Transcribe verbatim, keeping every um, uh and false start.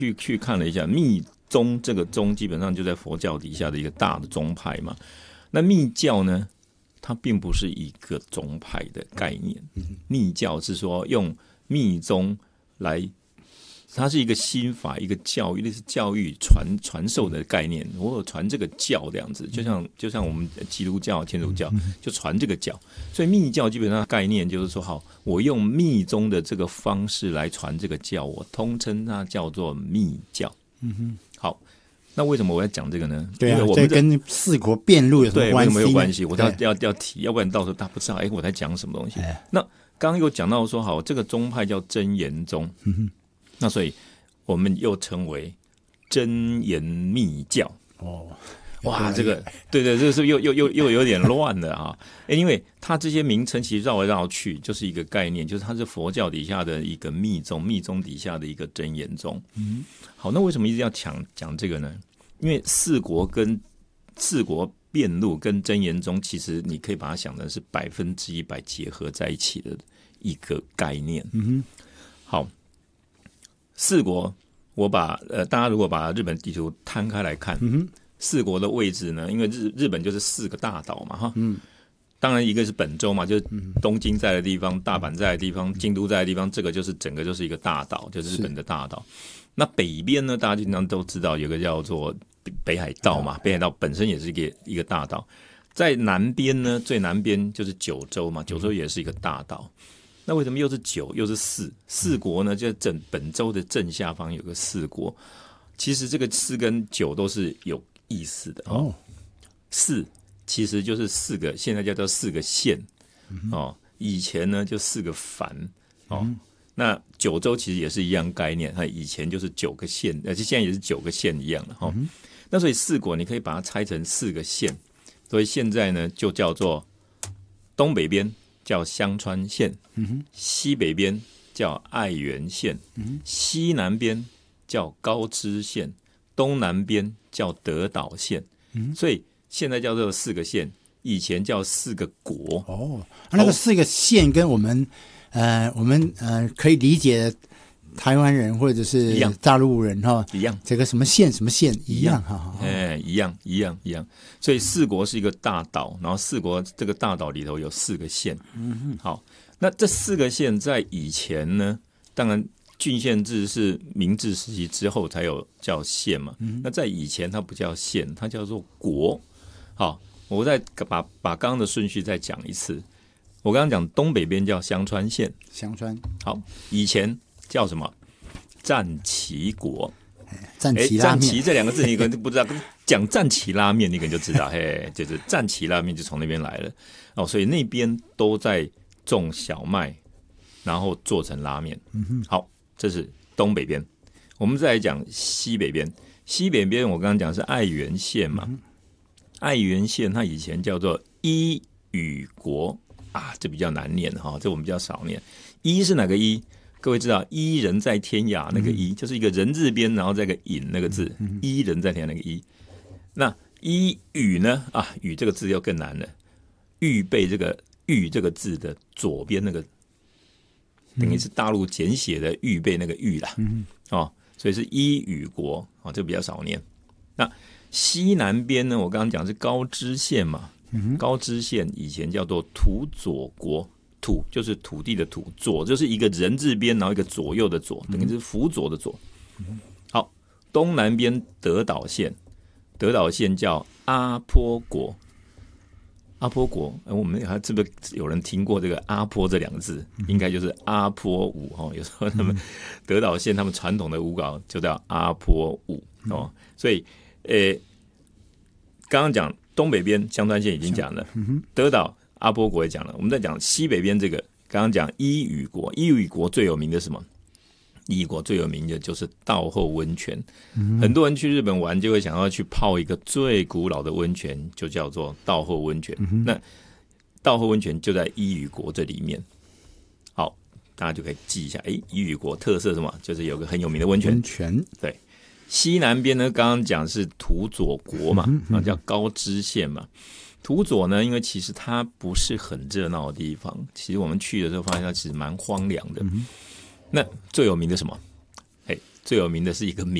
去去看了一下密宗，这个宗基本上就在佛教底下的一个大的宗派嘛。那密教呢，它并不是一个宗派的概念，密教是说用密宗来，它是一个心法，一个教育，类似教育传传授的概念。我有传这个教这样子，就像就像我们基督教、天主教就传这个教，所以密教基本上概念就是说，好，我用密宗的这个方式来传这个教，我通称它叫做密教。嗯哼，好。那为什么我要讲这个呢？ 对啊， 因为我们这跟四国辩路有什么关系？ 对，没有关系，我要要要提，要不然到时候他不知道，哎，我在讲什么东西。那刚刚有讲到说，好，这个宗派叫真言宗，嗯、那所以我们又称为真言密教。哦，哇，这个对对，这个是又又又又有点乱了啊！因为它这些名称其实绕来绕去，就是一个概念，就是它是佛教底下的一个密宗，密宗底下的一个真言宗。嗯，好，那为什么一直要讲讲这个呢？因为四国跟四国辩路跟真言宗，其实你可以把它想成是百分之一百结合在一起的一个概念。嗯哼，好，四国，我把呃，大家如果把日本地图摊开来看，嗯哼，四国的位置呢，因为日日本就是四个大岛嘛，哈，嗯，当然一个是本州嘛，就是东京在的地方，大阪在的地方，京都在的地方，这个就是整个就是一个大岛，就是日本的大岛。那北边呢，大家经常都知道有个叫做北海道嘛，北海道本身也是一个一个大岛。在南边呢，最南边就是九州嘛，九州也是一个大岛。那为什么又是九又是四？四国呢，就整本州的正下方有个四国。其实这个四跟九都是有意思的哦。四其实就是四个，现在叫做四个县哦。以前呢就四个藩哦。那九州其实也是一样概念，它以前就是九个县，而且现在也是九个县一样的哈。嗯、那所以四国你可以把它拆成四个县，所以现在呢就叫做东北边叫香川县，嗯、西北边叫爱媛县，嗯、西南边叫高知县，东南边叫德岛县。嗯、所以现在叫做四个县，以前叫四个国。 哦，那个四个县跟我们。呃，我们呃可以理解台湾人或者是大陆人哈， 一样， 这个什么县什么县一样哈， 哎，一样一样一样。所以四国是一个大岛，然后四国这个大岛里头有四个县。嗯，好，那这四个县在以前呢，当然郡县制是明治时期之后才有叫县嘛。嗯、那在以前它不叫县，它叫做国。好，我再把把刚刚的顺序再讲一次。我刚刚讲东北边叫香川县， 香川好，以前叫什么？战旗国， 战旗拉面。 战旗这两个字你可能不知道，讲战旗拉面你可能就知道，嘿，就是战旗拉面就从那边来了哦，所以那边都在种小麦，然后做成拉面。嗯、好，这是东北边。我们再来讲西北边，西北边我刚刚讲是爱媛县嘛，嗯、爱媛县它以前叫做伊予国。啊，这比较难念哈，这我们比较少念。一是哪个一？各位知道，一人在天涯那个一，嗯、就是一个人字边，然后再一个引那个字，嗯、一人在天涯那个一。那一予呢？啊，予这个字又更难了。预备这个预这个字的左边那个，等于是大陆简写的预备那个预啦。嗯、哦，所以是伊予国啊，这个比较少念。那西南边呢？我刚刚讲是高知县嘛。高知县以前叫做土佐国，土就是土地的土，佐就是一个人字边，然后一个左右的左，等于是辅佐的左。好，东南边德岛县，德岛县叫阿波国，阿波国，我们还是不是有人听过这个阿波这两个字？应该就是阿波舞哈。有时候他们德岛县他们传统的舞蹈就叫阿波舞哦，所以呃，刚刚讲。东北边香川县已经讲了，德岛阿波国也讲了。我们在讲西北边这个，刚刚讲伊予国，伊予国最有名的是什么？伊予国最有名的就是道后温泉。嗯、很多人去日本玩就会想要去泡一个最古老的温泉，就叫做道后温泉。嗯、那道后温泉就在伊予国这里面。好，大家就可以记一下。哎，伊予国特色什么？就是有个很有名的温泉。 温泉对。西南边呢，刚刚讲是土佐国嘛，啊叫高知县嘛。土佐呢，因为其实它不是很热闹的地方，其实我们去的时候发现它其实蛮荒凉的。嗯、那最有名的什么？哎， 最有名的是一个